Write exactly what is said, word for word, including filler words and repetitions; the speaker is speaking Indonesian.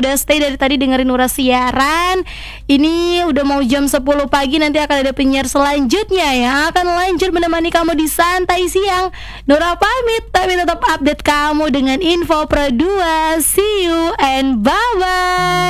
udah stay dari tadi dengerin Nura siaran. Ini udah mau jam sepuluh pagi, nanti akan ada penyiar selanjutnya yang akan lanjut menemani kamu di santai siang. Nura pamit, tapi tetap update kamu dengan info Pro dua. See you and bye-bye.